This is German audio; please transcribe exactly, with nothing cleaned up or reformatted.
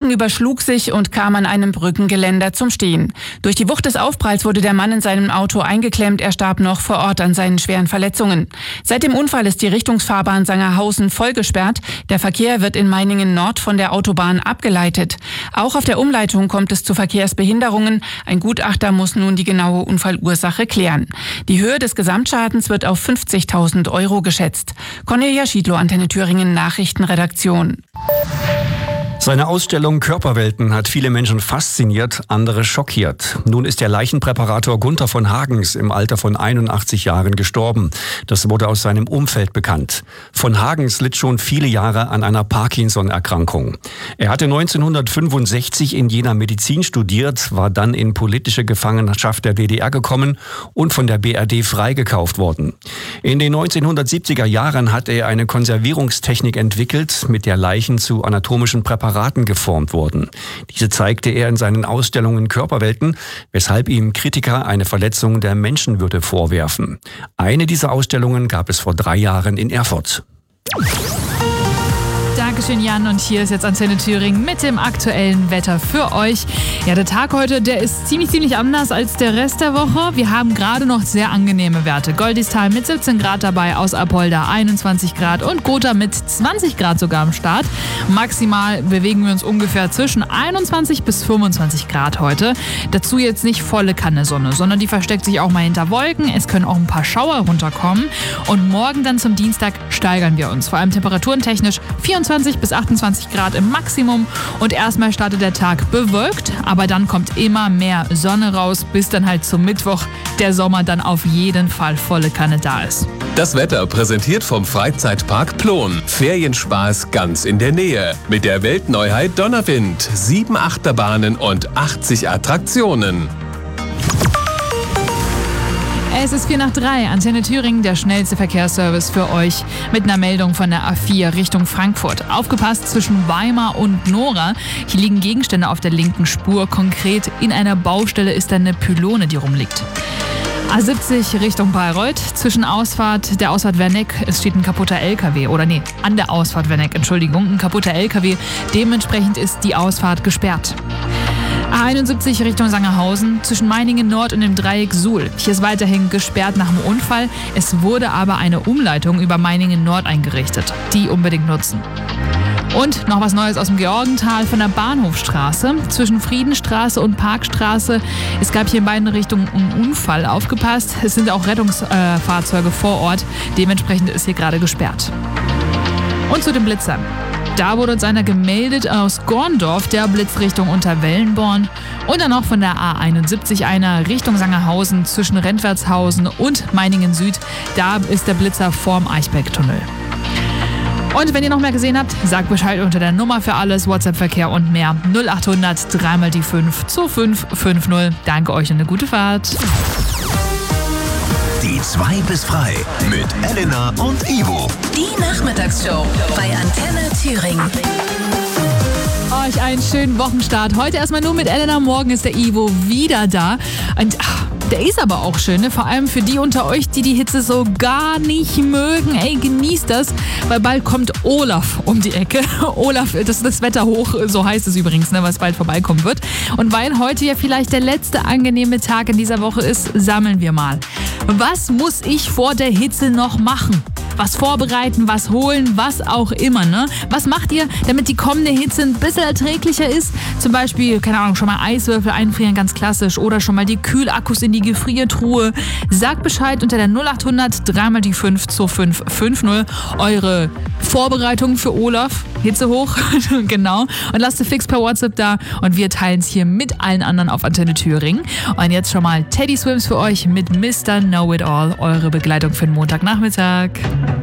Wagen überschlug sich und kam an einem Brückengeländer zum Stehen. Durch die Wucht des Aufpralls wurde der Mann in seinem Auto eingeklemmt. Er starb noch vor Ort an seinen schweren Verletzungen. Seit dem Unfall ist die Richtungsfahrbahn Sangerhausen voll gesperrt. Der Verkehr wird in Meiningen Nord von der Autobahn abgeleitet. Auch auf der Umleitung kommt es zu Verkehrsbehinderungen. Ein Gutachter muss nun die genaue Unfallursache klären. Die Höhe des Gesamtschadens wird auf fünfzigtausend Euro geschätzt. Cornelia Schiedlow, Antenne Thüringen Nachrichtenredaktion. Seine Ausstellung Körperwelten hat viele Menschen fasziniert, andere schockiert. Nun ist der Leichenpräparator Gunther von Hagens im Alter von einundachtzig Jahren gestorben. Das wurde aus seinem Umfeld bekannt. Von Hagens litt schon viele Jahre an einer Parkinson-Erkrankung. Er hatte neunzehnhundertfünfundsechzig in Jena Medizin studiert, war dann in politische Gefangenschaft der D D R gekommen und von der B R D freigekauft worden. In den neunzehnhundertsiebziger Jahren hat er eine Konservierungstechnik entwickelt, mit der Leichen zu anatomischen Präparaten geformt wurden. Diese zeigte er in seinen Ausstellungen Körperwelten, weshalb ihm Kritiker eine Verletzung der Menschenwürde vorwerfen. Eine dieser Ausstellungen gab es vor drei Jahren in Erfurt. Dankeschön, Jan. Und hier ist jetzt Antenne Thüringen mit dem aktuellen Wetter für euch. Ja, der Tag heute, der ist ziemlich, ziemlich anders als der Rest der Woche. Wir haben gerade noch sehr angenehme Werte. Goldistal mit siebzehn Grad dabei, aus Apolda einundzwanzig Grad und Gotha mit zwanzig Grad sogar am Start. Maximal bewegen wir uns ungefähr zwischen einundzwanzig bis fünfundzwanzig Grad heute. Dazu jetzt nicht volle Kanne Sonne, sondern die versteckt sich auch mal hinter Wolken. Es können auch ein paar Schauer runterkommen. Und morgen dann zum Dienstag steigern wir uns. Vor allem temperatурentechnisch vierundzwanzig bis achtundzwanzig Grad im Maximum. Und erstmal startet der Tag bewölkt, aber dann kommt immer mehr Sonne raus, bis dann halt zum Mittwoch der Sommer dann auf jeden Fall volle Kanne da ist. Das Wetter präsentiert vom Freizeitpark Plon. Ferienspaß ganz in der Nähe. Mit der Weltneuheit Donnerwind. Sieben Achterbahnen und achtzig Attraktionen. Es ist vier nach drei. Antenne Thüringen, der schnellste Verkehrsservice für euch. Mit einer Meldung von der A vier Richtung Frankfurt. Aufgepasst zwischen Weimar und Nora. Hier liegen Gegenstände auf der linken Spur. Konkret in einer Baustelle ist da eine Pylone, die rumliegt. A siebzig Richtung Bayreuth. Zwischen Ausfahrt, der Ausfahrt Werneck, es steht ein kaputter L K W. Oder nee, an der Ausfahrt Werneck, Entschuldigung, ein kaputter L K W. Dementsprechend ist die Ausfahrt gesperrt. A einundsiebzig Richtung Sangerhausen, zwischen Meiningen Nord und dem Dreieck Suhl. Hier ist weiterhin gesperrt nach dem Unfall. Es wurde aber eine Umleitung über Meiningen Nord eingerichtet. Die unbedingt nutzen. Und noch was Neues aus dem Georgental von der Bahnhofstraße. Zwischen Friedenstraße und Parkstraße. Es gab hier in beiden Richtungen einen Unfall. Aufgepasst, es sind auch Rettungsfahrzeuge äh, vor Ort. Dementsprechend ist hier gerade gesperrt. Und zu den Blitzern. Da wurde uns einer gemeldet aus Gorndorf, der Blitzrichtung Unterwellenborn. Und dann noch von der A einundsiebzig einer Richtung Sangerhausen zwischen Rentwertshausen und Meiningen Süd. Da ist der Blitzer vorm Eichbergtunnel. Und wenn ihr noch mehr gesehen habt, sagt Bescheid unter der Nummer für alles, WhatsApp-Verkehr und mehr. null achthundert drei mal die fünf zwei fünf fünf null. Danke euch und eine gute Fahrt. Die zwei bis frei mit Elena und Ivo. Die Nachmittagsshow bei Antenne Thüringen. Euch einen schönen Wochenstart. Heute erstmal nur mit Elena, morgen ist der Ivo wieder da. Und ach, der ist aber auch schön, ne? Vor allem für die unter euch, die die Hitze so gar nicht mögen. Ey, genießt das, weil bald kommt Olaf um die Ecke. Olaf, das ist das Wetter hoch, so heißt es übrigens, ne, was bald vorbeikommen wird. Und weil heute ja vielleicht der letzte angenehme Tag in dieser Woche ist, sammeln wir mal. Was muss ich vor der Hitze noch machen? Was vorbereiten, was holen, was auch immer, ne? Was macht ihr, damit die kommende Hitze ein bisschen erträglicher ist? Zum Beispiel, keine Ahnung, schon mal Eiswürfel einfrieren, ganz klassisch. Oder schon mal die Kühlakkus in die Gefriertruhe. Sagt Bescheid unter der null achthundert drei mal die fünf zwei fünf fünf null. Eure Vorbereitung für Olaf. Hitze hoch, genau. Und lasst es fix per WhatsApp da. Und wir teilen es hier mit allen anderen auf Antenne Thüringen. Und jetzt schon mal Teddy Swims für euch mit Mister Know It All. Eure Begleitung für den Montagnachmittag.